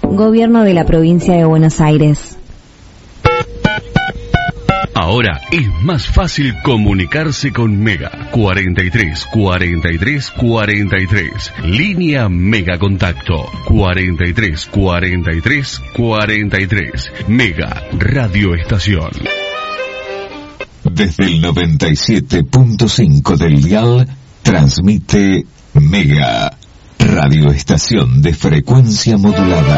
Gobierno de la Provincia de Buenos Aires. Ahora es más fácil comunicarse con Mega. 43 43 43. Línea Mega Contacto. 43 43 43. Mega Radio Estación. Desde el 97.5 del dial, transmite Mega Radio Estación de frecuencia modulada.